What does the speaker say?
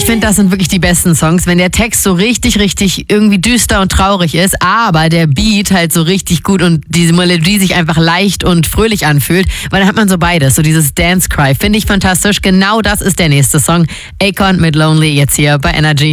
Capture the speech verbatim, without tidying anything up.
finde, das sind wirklich die besten Songs, wenn der Text so richtig, richtig irgendwie düster und traurig ist, aber der Beat halt so richtig gut und diese Melodie sich einfach leicht und fröhlich anfühlt, weil dann hat man so beides, so dieses Dance Cry. Finde ich fantastisch. Genau das ist der nächste Song. Akon mit Lonely jetzt hier bei Energy.